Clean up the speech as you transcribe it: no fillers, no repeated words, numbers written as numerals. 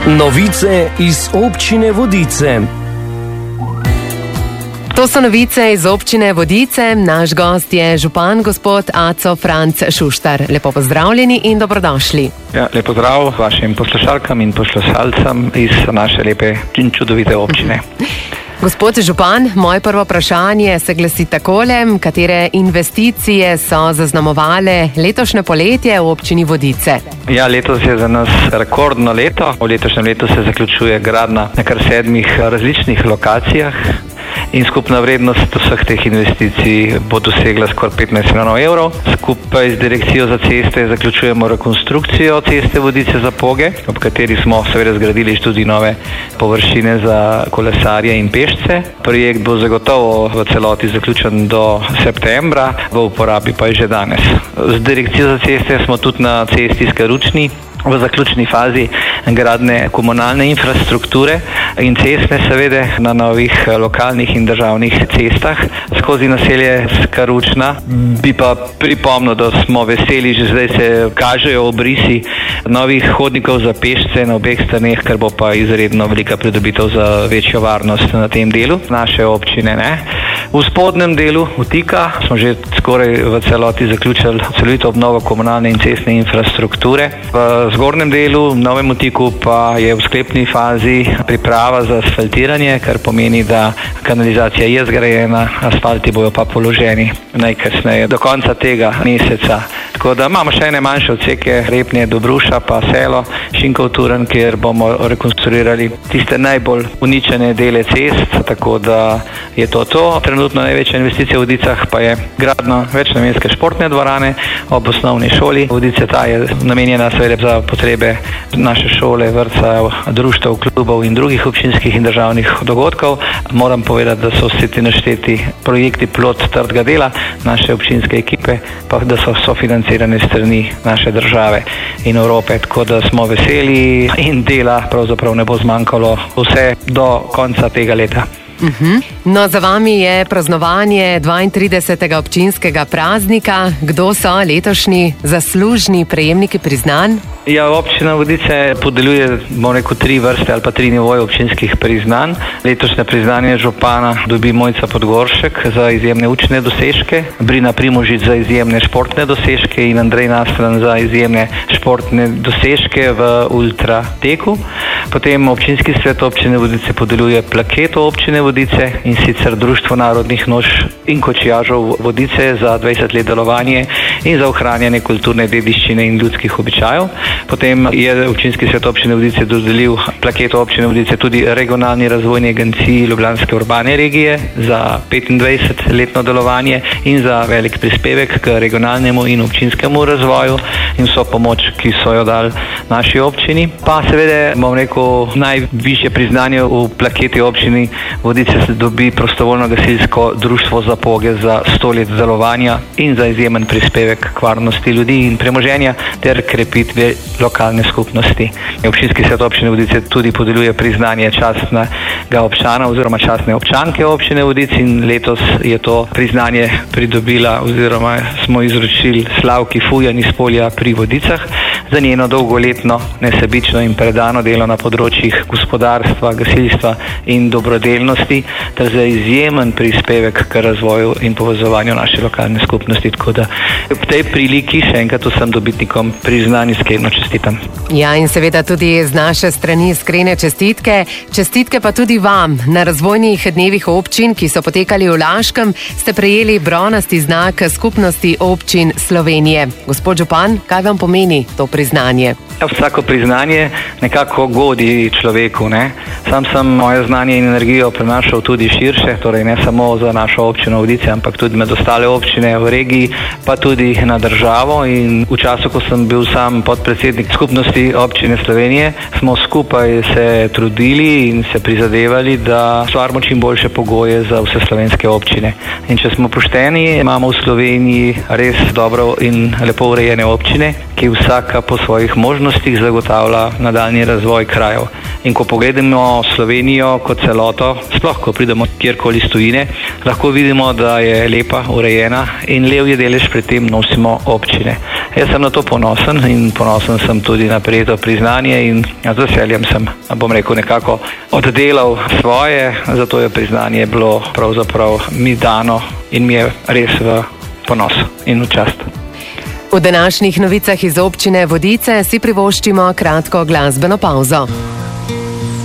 Novice iz občine Vodice. To so novice iz občine Vodice. Naš gost je župan gospod Aco Franc Šuštar. Lepo pozdravljeni in dobrodošli. Ja, lepo zdrav vašim poslušalkam in poslušalcem iz naše lepe in čudovite občine. Gospod župan, moje prvo vprašanje se glasi takole: katere investicije so zaznamovale letošnje poletje v občini Vodice? Ja, letos je za nas rekordno leto. V letošnjem letu se zaključuje gradnja na kar 7 različnih lokacijah in skupna vrednost vseh teh investicij bo dosegla skoraj 15 milijonov evrov. Skupaj z Direkcijo za ceste zaključujemo rekonstrukcijo ceste Vodice-Zapoge, ob kateri smo seveda zgradili tudi nove površine za kolesarje in pešce. Projekt bo zagotovo v celoti zaključen do septembra, v uporabi pa je že danes. Z Direkcijo za ceste smo tudi na cesti Skaručni v zaključni fazi gradnje komunalne infrastrukture in cestne seveda na novih lokalnih in državnih cestah skozi naselje Skaručna. Bi pa pripomnil, da smo veseli, že zdaj se kažejo obrisi novih hodnikov za pešce na obeh straneh, kar bo pa izredno velika pridobitev za večjo varnost na tem delu naše občine. V spodnjem delu Vtika smo že skoraj v celoti zaključili celovito obnovo komunalne in cestne infrastrukture. V zgornjem delu, v Novem Vtiku, pa je v sklepni fazi priprava za asfaltiranje, kar pomeni, da kanalizacija je zgrajena, asfalti bojo pa položeni najkasneje do konca tega meseca. Tako da imamo še ene manjše odseke, Repnje, Dobruša pa Selo, Šinkov Turn, kjer bomo rekonstruirali tiste najbolj uničene dele cest, tako da je to. Trenutno največja investicija v Vodicah pa je gradnja večnamenske športne dvorane ob osnovni šoli Vodice. Ta je namenjena seveda za potrebe naše šole, vrtca, društev, klubov in drugih občinskih in državnih dogodkov. Moram povedati, da so vsi ti našteti projekti plod trdega dela naše občinske ekipe, pa da so sofinancirane strani naše države in Evrope, tako da smo veseli in dela pravzaprav ne bo zmanjkalo vse do konca tega leta. No, za vami je praznovanje 32. občinskega praznika. Kdo so letošnji zaslužni prejemniki priznanj? Ja, občina Vodice podeljuje, bomo rekel, 3 vrste ali pa 3 nivoje občinskih priznanj. Letošnje priznanje župana dobi Mojca Podgoršek za izjemne učne dosežke, Brina Primožič za izjemne športne dosežke in Andrej Nastran za izjemne športne dosežke v ultrateku. Potem občinski svet občine Vodice podeljuje plaketo občine Vodice, in sicer Društvo narodnih noš in kočijažov Vodice za 20 let delovanje in za ohranjanje kulturne dediščine in ljudskih običajev. Potem je občinski svet občine Vodice dodelil plaketo občine Vodice tudi regionalni razvojni agenciji Ljubljanske urbane regije za 25-letno delovanje in za velik prispevek k regionalnemu in občinskemu razvoju in vso pomoč, ki so jo dali naši občini. Pa seveda, bom rekel, najvišje priznanje v plaketi občini Vodice se dobi prostovoljno gasilsko društvo Zapoge za 100 let delovanja in za izjemen prispevek k varnosti ljudi in premoženja ter krepitve lokalne skupnosti. Občinski svet občine Vodice tudi podeljuje priznanje častnega občana oziroma častne občanke občine Vodice in letos je to priznanje pridobila oziroma smo izročili Slavki Fujan iz Polja pri Vodicah za njeno dolgoletno, nesebično in predano delo na področjih gospodarstva, gasilstva in dobrodelnosti ter za izjemen prispevek k razvoju in povezovanju naše lokalne skupnosti. Tako da v tej priliki še enkrat vsem dobitnikom priznanj iskreno čestitam. Ja, in seveda tudi z naše strani iskrene čestitke. Čestitke pa tudi vam. Na razvojnih dnevih občin, ki so potekali v Laškem, ste prejeli bronasti znak Skupnosti občin Slovenije. Gospod župan, kaj vam pomeni to priznanje? Ja, vsako priznanje nekako godi človeku, ne? Sam sem moje znanje in energijo prenašal tudi širše, torej ne samo za našo občino Vodice, ampak tudi med ostale občine v regiji, pa tudi na državo. In v času, ko sem bil sam podpredsednik Skupnosti občine Slovenije, smo skupaj se trudili in se prizadevali, da stvarimo čim boljše pogoje za vse slovenske občine. In če smo pošteni, imamo v Sloveniji res dobro in lepo urejene občine, ki vsaka po svojih možnostih zagotavlja nadaljnji razvoj krajev. In ko pogledamo pogledamo Slovenijo kot celoto, sploh ko pridemo kjerkoli iz tujine, lahko vidimo, da je lepa, urejena in levji delež pri tem nosimo občine. Jaz sem na to ponosen in ponosen sem tudi na prejeto priznanje in z veseljem sem, bom rekel, nekako oddelal svoje, zato je priznanje bilo pravzaprav mi dano in mi je res v ponos in v čast. V današnjih novicah iz občine Vodice si privoščimo kratko glasbeno pavzo.